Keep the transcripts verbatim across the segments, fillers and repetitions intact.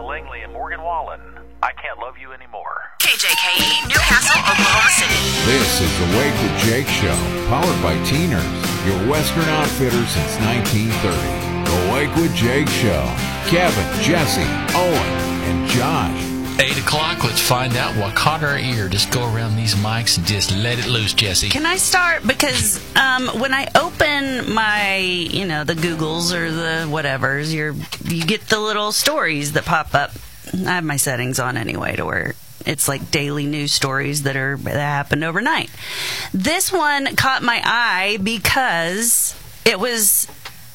Langley and Morgan Wallen. I Can't Love You Anymore. K J K E, Newcastle, Oklahoma City. This is the Wake with Jake Show, powered by Teeners, your Western outfitter since nineteen thirty. The Wake with Jake Show. Kevin, Jesse, Owen, and Josh. Eight o'clock, let's find out what caught our ear. Just go around these mics and just let it loose, Jesse. Can I start? Because um, when I open my, you know, the Googles or the whatevers, you're, you get the little stories that pop up. I have my settings on anyway to where it's like daily news stories that are that happened overnight. This one caught my eye because it was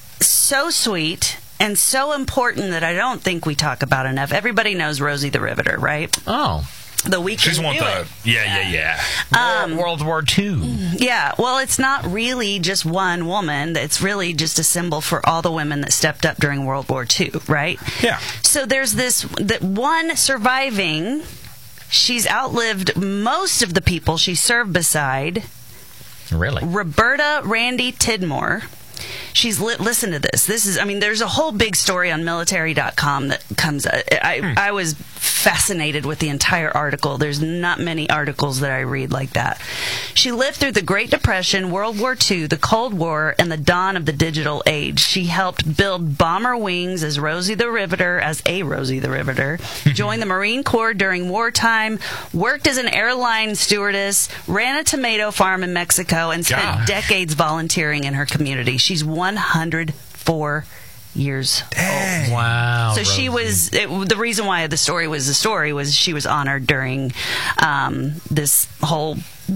so sweet and so important that I don't think we talk about enough. Everybody knows Rosie the Riveter, right? Oh. The weekend. She's one of the, yeah, yeah, yeah. Um, World War Two. Yeah, well, it's not really just one woman. It's really just a symbol for all the women that stepped up during World War Two, right? Yeah. So there's this, that one surviving, she's outlived most of the people she served beside. Really? Roberta Randy Tidmore. She's li- listen to this. This is, I mean, there's a whole big story on military dot com that comes. Uh, I hmm. I was fascinated with the entire article. There's not many articles that I read like that. She lived through the Great Depression, World War Two, the Cold War, and the dawn of the digital age. She helped build bomber wings as Rosie the Riveter, as a Rosie the Riveter, joined the Marine Corps during wartime, worked as an airline stewardess, ran a tomato farm in Mexico, and spent Gosh. decades volunteering in her community. She's one hundred four years Dang. old. Wow. So she was, it, the reason why the story was the story was she was honored during um, this whole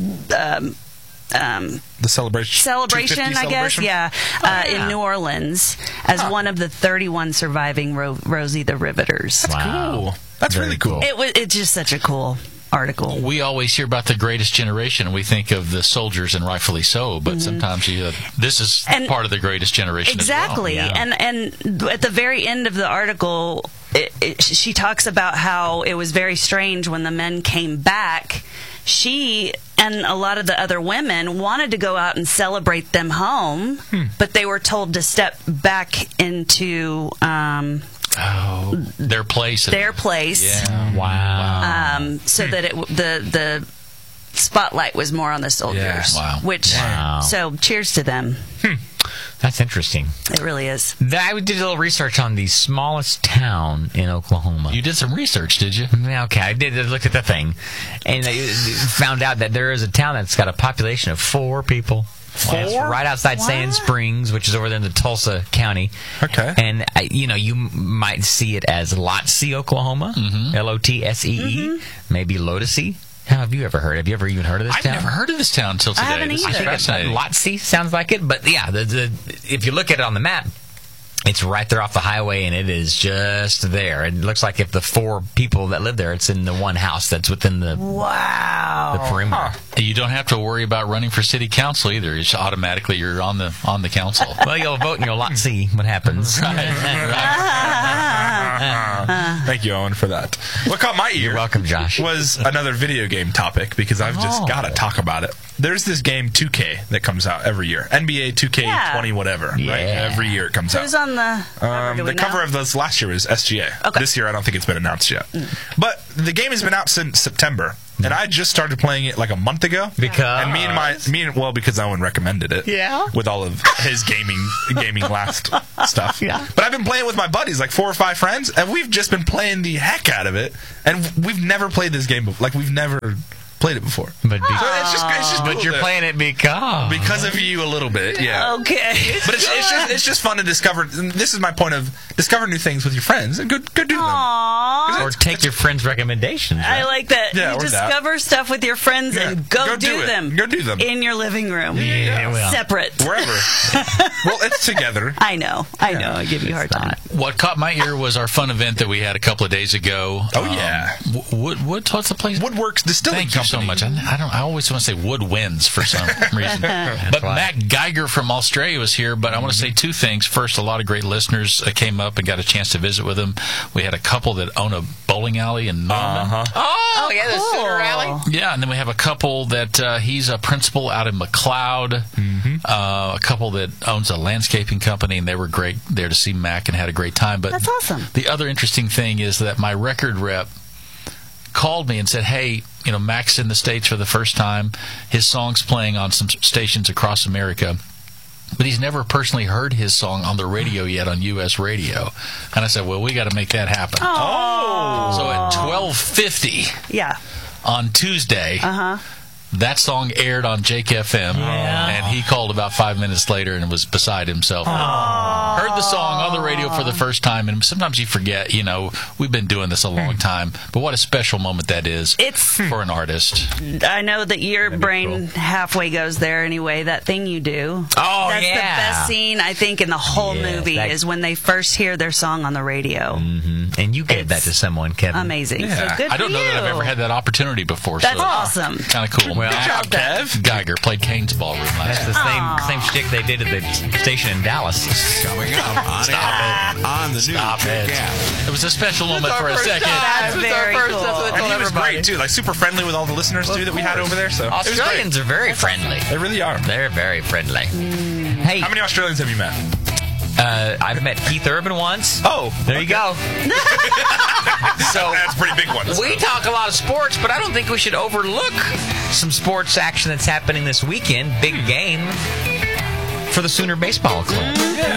um, um, The celebration. celebration, I guess, celebration? yeah, Oh, uh, yeah. in New Orleans as Huh. one of the thirty-one surviving Ro- Rosie the Riveters. That's Wow. cool. That's Very really cool. It was, it's just such a cool article. We always hear about the greatest generation, and we think of the soldiers, and rightfully so, but sometimes you, uh, this is And- part of the greatest generation Exactly. as well. And and at the very end of the article, it, it, she talks about how it was very strange when the men came back. She and a lot of the other women wanted to go out and celebrate them home, Hmm. but they were told to step back into um, Oh, their place. their place. Yeah. Wow. Um, so that it the the spotlight was more on the soldiers. Yeah. Wow. Which Wow. so cheers to them. That's interesting. It really is. I did a little research on the smallest town in Oklahoma. You did some research, did you? Yeah, okay, I did I looked at the thing, and I found out that there is a town that's got a population of four people. Four? And it's right outside What? Sand Springs, which is over there in the Tulsa County. Okay. And, I, you know, you m- might see it as Lotsey, Oklahoma. Mm-hmm. L O T S E E. Maybe Lotusy. How have you ever heard? Have you ever even heard of this I've town? never heard of this town until today. haven't This is either. I think it's fascinating. Lotsey sounds like it, but yeah, the, the, if you look at it on the map, it's right there off the highway, and it is just there. It looks like if the four people that live there, it's in the one house that's within the, Wow. the perimeter. You don't have to worry about running for city council either. It's automatically you're on the on the council. Well, you'll vote and you'll lot see what happens. Thank you, Owen, for that. What caught my ear You're welcome, Josh. was another video game topic because I've just Oh. got to talk about it. There's this game two K that comes out every year. N B A two K twenty whatever. Right? Yeah. Every year it comes Who's out. on the cover? Um, Do we the cover know? of this last year was S G A. Okay. This year I don't think it's been announced yet. But the game has been out since September. And I just started playing it like a month ago. Because? And me and my me and well because Owen recommended it. Yeah. With all of his gaming gaming last stuff. Yeah. But I've been playing with my buddies, like four or five friends, and we've just been playing the heck out of it. And we've never played this game before. Like we've never played it before. But, be- So it's just it's just but cool you're to- playing it because... because of you a little bit, yeah. Okay. But it's, it's just it's just fun to discover. And this is my point of discover new things with your friends and go go do them. Aww. Or take your friend's recommendations. I right? like that. Yeah, you or that. discover stuff with your friends Yeah. and go, Go do, do it. them. Go do them. In your living room. Yeah, well. Separate. Wherever. Well, it's together. I know. I know. I give you a hard time. What caught my ear was our fun event that we had a couple of days ago. Oh, yeah. Um, Wood, Wood, what's the place? Woodworks Distilling Thank you Company so much. I, I don't. I always want to say Wood wins for some reason. But why. Matt Geiger from Australia was here. But I want to say two things. First, a lot of great listeners uh, came up and got a chance to visit with him. We had a couple that own a bowling alley in Norman. Uh-huh. Oh, yeah, the cool. Sooner Alley. Yeah, and then we have a couple that uh, he's a principal out in McLeod. Mm-hmm. Uh, a couple that owns a landscaping company, and they were great there to see Mac and had a great time. But That's awesome. The other interesting thing is that my record rep called me and said, hey, you know, Mac's in the States for the first time. His song's playing on some stations across America, but he's never personally heard his song on the radio yet on U S radio. And I said, well, we got to make that happen. Oh. So at twelve fifty Yeah. on Tuesday, Uh huh. that song aired on Jake F M, and he called about five minutes later and was beside himself. Heard the song on the radio for the first time, and sometimes you forget, you know, we've been doing this a long time, but what a special moment that is It's. for an artist. I know that your brain halfway goes there anyway. That thing you do. Oh, That's yeah. the best scene, I think, in the whole Yes, movie that- is when they first hear their song on the radio. Mm-hmm. And you gave that It's to someone, Kevin. Amazing. Yeah. So good I don't for know you. that I've ever had that opportunity before. That's so awesome. Kind of cool. Well, Good job, Kev. Geiger played Kane's Ballroom last That's night. the same same shtick they did at the station in Dallas. Coming up on air on the new Stop Jake it. app. It was a special moment for a second. That's very cool. And he was great, too. Like, super friendly with all the listeners, too, that we had over there. So it was great. Australians are very friendly. They really are. They're very friendly. Hey, How many Australians have you met? uh, I've met Keith Urban once. Oh, There you go. So that's a pretty big one. we talk a lot of sports, but I don't think we should overlook some sports action that's happening this weekend. Big game for the Sooner Baseball Club.